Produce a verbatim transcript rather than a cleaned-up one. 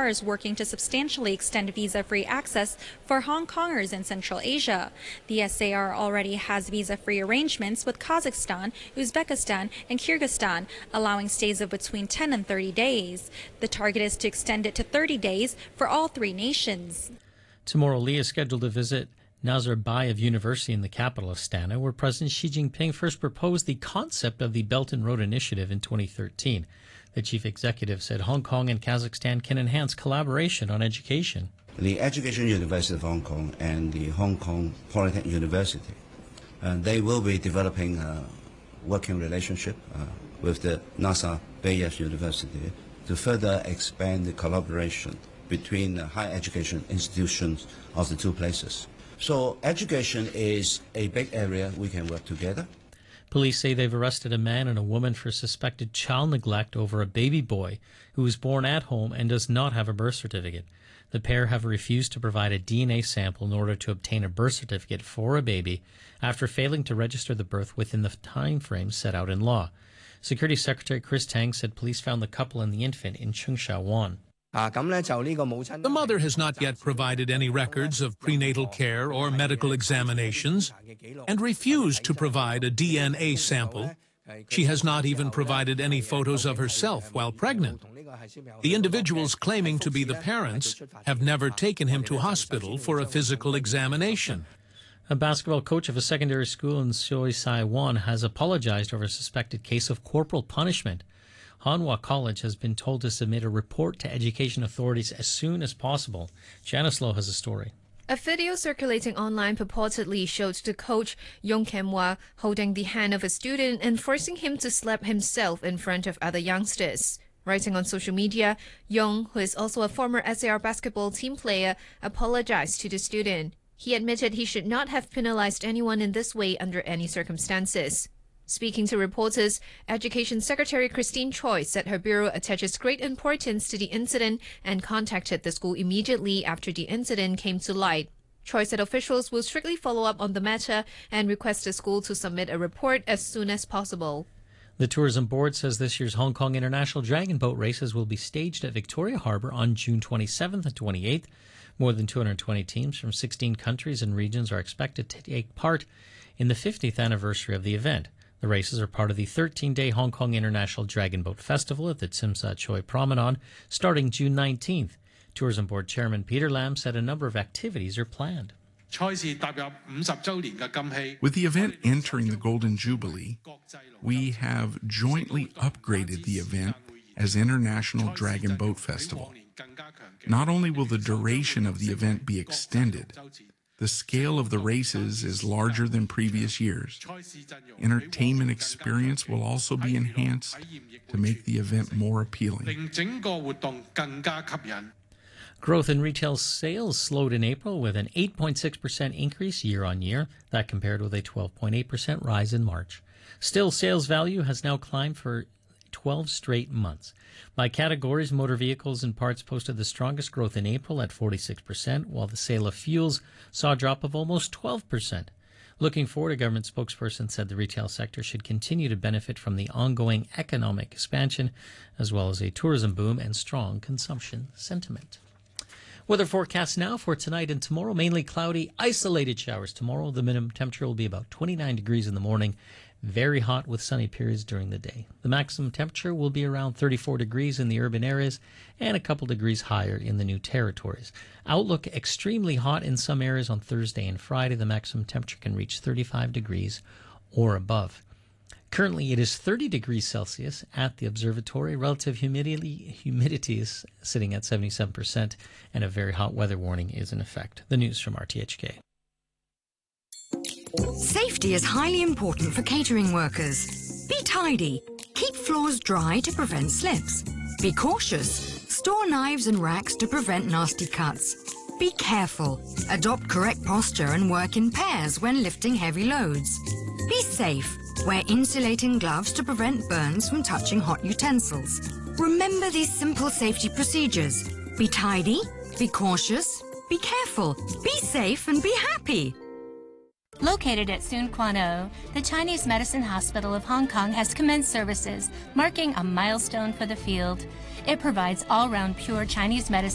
R is working to substantially extend visa-free access for Hong Kongers in Central Asia. The S A R already has visa-free arrangements with Kazakhstan, Uzbekistan, and Kyrgyzstan, allowing stays of between ten and thirty days. The target is to extend it to thirty days for all three nations. Tomorrow, Li is scheduled to visit Nazarbayev University in the capital Astana, where President Xi Jinping first proposed the concept of the Belt and Road Initiative in twenty thirteen. The chief executive said Hong Kong and Kazakhstan can enhance collaboration on education. The Education University of Hong Kong and the Hong Kong Polytechnic University, uh, they will be developing a working relationship uh, with the Nazarbayev University to further expand the collaboration between the higher education institutions of the two places. So education is a big area we can work together. Police say they've arrested a man and a woman for suspected child neglect over a baby boy who was born at home and does not have a birth certificate. The pair have refused to provide a D N A sample in order to obtain a birth certificate for a baby after failing to register the birth within the time frame set out in law. Security Secretary Chris Tang said police found the couple and the infant in Cheung Sha Wan. The mother has not yet provided any records of prenatal care or medical examinations and refused to provide a D N A sample. She has not even provided any photos of herself while pregnant. The individuals claiming to be the parents have never taken him to hospital for a physical examination. A basketball coach of a secondary school in Soi Sai Wan has apologized over a suspected case of corporal punishment. Hanwha College has been told to submit a report to education authorities as soon as possible. Janice Lowe has a story. A video circulating online purportedly showed the coach, Yong Kem-hwa, holding the hand of a student and forcing him to slap himself in front of other youngsters. Writing on social media, Yong, who is also a former S A R basketball team player, apologized to the student. He admitted he should not have penalized anyone in this way under any circumstances. Speaking to reporters, Education Secretary Christine Choi said her bureau attaches great importance to the incident and contacted the school immediately after the incident came to light. Choi said officials will strictly follow up on the matter and request the school to submit a report as soon as possible. The Tourism Board says this year's Hong Kong International Dragon Boat races will be staged at Victoria Harbour on June twenty-seventh and twenty-eighth. More than two hundred twenty teams from sixteen countries and regions are expected to take part in the fiftieth anniversary of the event. The races are part of the thirteen-day Hong Kong International Dragon Boat Festival at the Tsim Sha Tsui Promenade starting June nineteenth. Tourism Board Chairman Peter Lam said a number of activities are planned. With the event entering the Golden Jubilee, we have jointly upgraded the event as International Dragon Boat Festival. Not only will the duration of the event be extended, the scale of the races is larger than previous years. Entertainment experience will also be enhanced to make the event more appealing. Growth in retail sales slowed in April with an eight point six percent increase year-on-year. That compared with a twelve point eight percent rise in March. Still, sales value has now climbed for twelve straight months. By categories, motor vehicles and parts posted the strongest growth in April at forty-six percent, while the sale of fuels saw a drop of almost twelve percent. Looking forward, a government spokesperson said the retail sector should continue to benefit from the ongoing economic expansion, as well as a tourism boom and strong consumption sentiment. Weather forecast now for tonight and tomorrow, mainly cloudy, isolated showers tomorrow. The minimum temperature will be about twenty-nine degrees in the morning, very hot with sunny periods during the day. The maximum temperature will be around thirty-four degrees in the urban areas and a couple degrees higher in the new territories. Outlook, extremely hot in some areas on Thursday and Friday. The maximum temperature can reach thirty-five degrees or above. Currently, it is thirty degrees Celsius at the observatory. Relative humidity, humidity is sitting at seventy-seven percent, and a very hot weather warning is in effect. The news from R T H K. Safety is highly important for catering workers. Be tidy. Keep floors dry to prevent slips. Be cautious. Store knives and racks to prevent nasty cuts. Be careful. Adopt correct posture and work in pairs when lifting heavy loads. Be safe. Wear insulating gloves to prevent burns from touching hot utensils. Remember these simple safety procedures. Be tidy, be cautious, be careful, be safe, and be happy. Located at Soon Kwan O, the Chinese Medicine Hospital of Hong Kong has commenced services, marking a milestone for the field. It provides all-round pure Chinese medicine